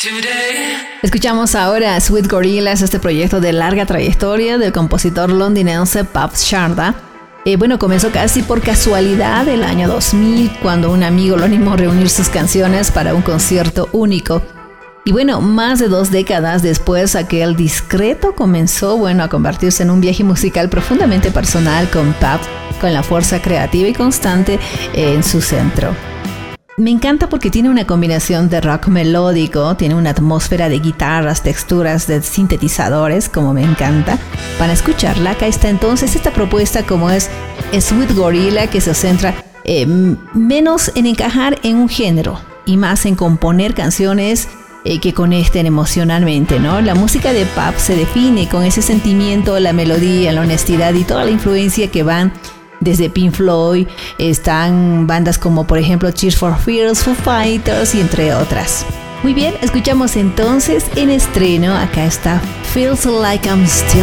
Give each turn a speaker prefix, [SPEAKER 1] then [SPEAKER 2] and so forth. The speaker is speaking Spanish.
[SPEAKER 1] Escuchamos ahora Sweet Gorillas, este proyecto de larga trayectoria del compositor londinense Pabs Sharda. Comenzó casi por casualidad el año 2000, cuando un amigo lo animó a reunir sus canciones para un concierto único. Y más de 2 décadas después, aquel discreto comenzó, a convertirse en un viaje musical profundamente personal con Pabs, con la fuerza creativa y constante en su centro. Me encanta porque tiene una combinación de rock melódico, tiene una atmósfera de guitarras, texturas de sintetizadores, como me encanta. Para escucharla, acá está entonces esta propuesta como es Sweet Gorilla, que se centra menos en encajar en un género y más en componer canciones que conecten emocionalmente, ¿no? La música de Pabs se define con ese sentimiento, la melodía, la honestidad y toda la influencia que van desde Pink Floyd. Están bandas como por ejemplo Tears for Fears, Foo Fighters y entre otras. Muy bien, escuchamos entonces en estreno, acá está Feels Like I'm Still